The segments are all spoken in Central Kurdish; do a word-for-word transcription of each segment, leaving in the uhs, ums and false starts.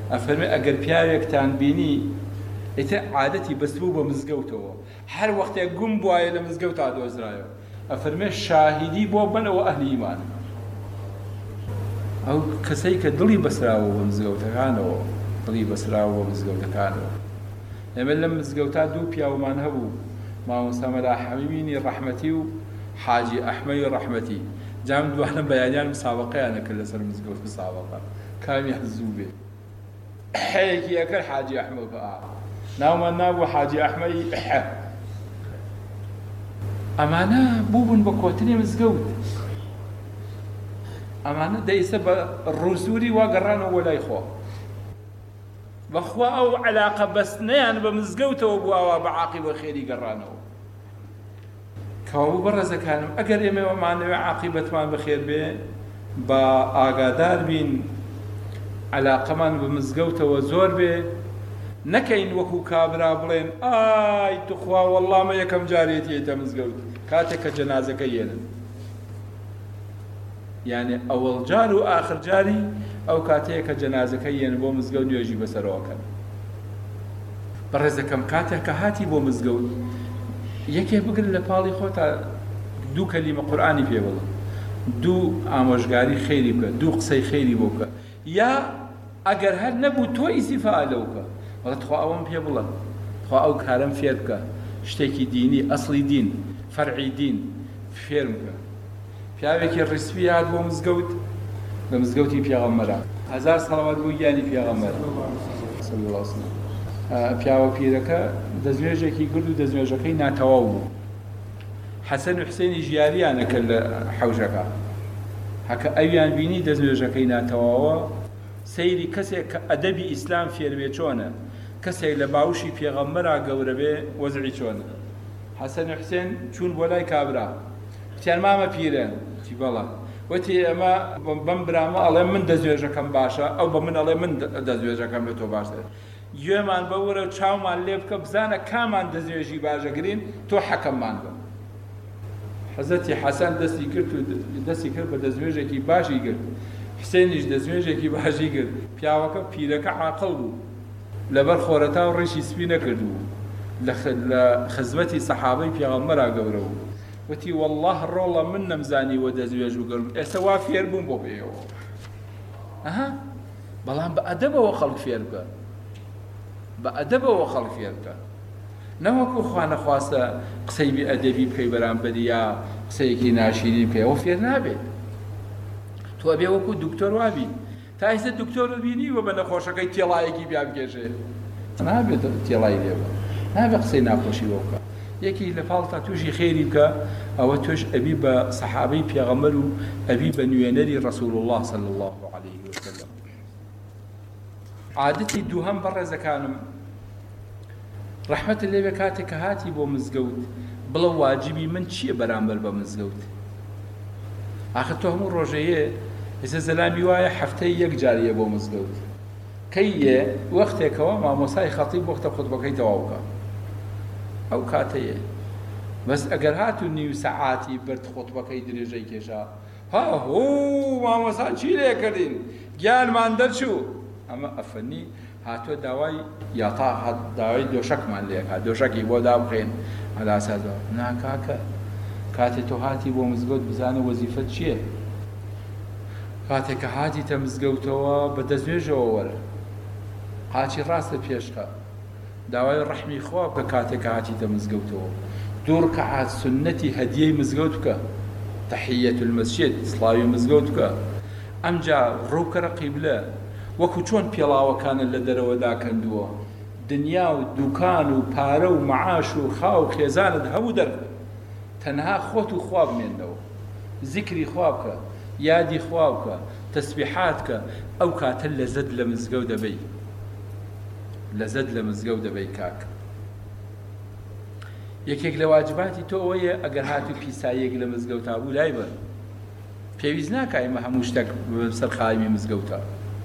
ئەفەرمێ ئەگەر پیاوێکتان بینی ئیتر عادەتی بەستبوو بە مزگەوتەوە هەر وەختێک گوم بوایە لە مزگەوتا دۆزرایەوە ئەفەرمێ شاهیدی بۆ بنەوە ئەهلی ئیمان ئەو کەسەی کە دڵی بەسراوە بە مزگەوتەکانەوە دڵی بەسراوە بە مزگەوتەکانەوە ئێمە لەم مزگەوتا دوو پیاومان هەبوو مامۆستا مەلا حەمیمینی ڕەحمەتی و حاجی ئەحمەی ڕەحمەتی جام دوانە بەیانیان مسابقەیانە کرد لەسەر مزگەوت مسابقە کامی زوو بێ حەیەکی ئەکرد حاجی ئەحمە بە ناومان نابوو حاجی ئەحمەی ئەحە ئەمانە بووبوون بە کۆتنی مزگەوت ئەمانە دەیسە بە ڕووسوری وا گەڕانەوە لای خۆ بەخوا ئەو عەلاقە بەستنەیان بە مزگەوتەوە بووەوە بە عاقیبە خێری گەڕانەوە کەوابوو بەڕێزەکانم ئەگەر ئێمەوەمانەوێ عاقیبەتمان بەخێر بێ بە ئاگادار بین عەلاقەمان بە مزگەوتەوە زۆر بێ نەکەین وەکو کابرا بڵێن ئای توخوا وەڵڵامە یەکەم جارێتیێتە مزگەوت کاتێک کە جەنازەکە هێنن یعنی ئەوەڵ جار و ئاخر جاری ئەو کاتەیە کە جەنازەکە هێنن بۆ مزگەوت نوێژی بەسەرەوەکەن بەڕێزەکەم کاتێک کە هاتی بۆ مزگەوت یەکێ بگرن لە پاڵی خۆتا دوو کەلیمە قورئانی پێ بڵێ دوو ئامۆژگاری خەیری بکە دوو قسەی خەیری بۆ بکە یا ئەگەر هەر نەبوو تۆ ئیسیفا لەو بکە وەڵێ خوا ئەوەم پێ بڵێ خوا ئەو کارەم فێر بکە شتێکی دینی ئەسڵی دین فەرعی دین فێر بکە پیاوێکی ڕیسپی هات بۆ مزگەوت لە مزگەوتی پێغەمبەرە هەزار سەڵاوات بۆ گیانی پێغەمبەر صلی الله علیه وسلم پیاوە پیرەکە دەستنوێژێکی گرد و دەستنوێژەکەی ناتەواو بوو حەسەن و حوسێنی ژیاریانە کرد لە حەوژەکە هەکە ئەویان بینی دەستنوێژەکەی ناتەواوە سەیری کەسێک کە ئەدەبی ئیسلام فێربێ چۆنە کەسێک لە باوشی پێغەمبەرا گەورە بێ وەزعی چۆنە حەسەن و حوسێن چوون بۆ لای کابرا وتیان مامە پیرە وتی بەڵێ وتی ئەمە بەم برامە ئەڵێ من دەستنوێژەکەم باشە ئەو بە من ئەڵێ من دەستنوێژەکەم لە تۆ باشتر گوێمان بەورە و چاومان لێ بکە بزانە کامان دەستنوێژی باشەگرین تۆ حەکەممان بە حەزەتی حەسەن دەستی کرد و دەستی کرد بە دەستنوێژێکی باشی کرد حسێنیش دەستنوێژێکی باشی کرد پیاوەکە پیرەکە عاقڵ بوو لەبەر خۆرەتا و ڕێشی سپی نەکردبوو لە خزمەتی سەحابەی پێغەمبەرا گەورە بوو وتی وەڵڵاه ڕۆڵە من نەمزانی وە دەستنوێژ بگەڕم ئێستا وا فێر بووم بۆ پێیەوە ئەها بەڵام بە ئەدەبەوە خەڵک فێر بکە بە ئەدەبەوە خەڵک فێر بکە نەوەکو خوا نەخواستە قسەی بێ ئەدەبی بکەی بەرامبەری یا قسەیەکی ناشیری بکەی ئەوە فێر نابێت تۆ ئەبێ وەکو دوکتۆر وابی تا ئێستا دوکتۆر بینی وە بە نەخۆشەکەی تێڵایەکی بیا بکێشێ نابێت تێڵای لێ بە نابێت قسەی ناخۆشی بۆ بکە یەکی لە پاڵتا تووشی خێری بکە ئەوە توش ئەبی بە سەحابەی پێغەمبەر و ئەبی بە نوێنەری ڕەسوول الله صلی الله علیه وسلم عادەتی دووهەم بەڕێزەکانم ڕەحمەتت لێبێ کاتێک کە هاتی بۆ مزگەوت بڵە واجبی من چییە بەرامبەر بە مزگەوت ئاخر تۆ هەموو ڕۆژەیە ئێستا زەلامی وایە هەفتەی یەک جاریە بۆ مزگەوت کەیە وەختێکەوە مامۆسای خەتیب وەختە خوتبەکەی تەواو بکە ئەو کاتەیە بەس ئەگەر هات و نیو سەعاتی برد خوتبەکەی درێژەی کێشا ها هوو مامۆسا چی لێ کردین گیانمان دەرچوو ئەمە ئەفەنی هاتووە داوای یاتا داوای دۆشەکمان لێکا دۆشەکی بۆ دابخێن هەلاسازەوە ناکاکە کاتێک تۆ هاتی بۆ مزگەوت بزانە وەزیفەت چییە کاتێک کە هاتیتە مزگەوتەوە بە دەستنوێژەوە وەرە قاچی ڕاستە پێشخە داوای ڕەحمی خوا بکە کاتێک کە هاتیتە مزگەوتەوە دوو ڕکەعات سوننەتی هەدیەی مزگەوت بکە تەحیەت المەسجد سڵاوی مزگەوت بکە ئەمجا ڕووکەرە قیبلە وەکو چۆن پێڵاوەکانە لە دەرەوەدا کەندووە دنیا و دوکان و پارە و مەعاش و خاو و خێزانت هەموو دەرکە تەنها خۆت و خوا بمێنەوە زیکری خوا بکە یادی خوا بکە تەسبیحات بکە ئەو کاتە لەزەت لە مزگەوت دەبەی لەزەت لە مزگەوت دەبەی کاک یەکێک لە واجباتی تۆ ئەوەیە ئەگەر هاتوو پیساییەک لە مزگەوتا بوو لای بە پێویست ناکە ئێمە هەموو شتێک سەر خایمی مزگەوتە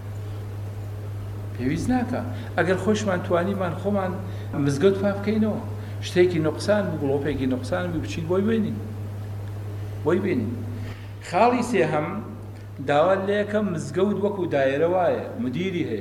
پێویست ناکە ئەگەر خۆشمان توانیمان خۆمان مزگەوت پاک بکەینەوە شتێکی نوقسان بوو گڵۆپێکی نوقسان بوو بچین بۆی بینین بۆی بینین خاڵی سێهەم داوا لێ یەکەم مزگەوت وەکو دایرە وایە مدیری هەیە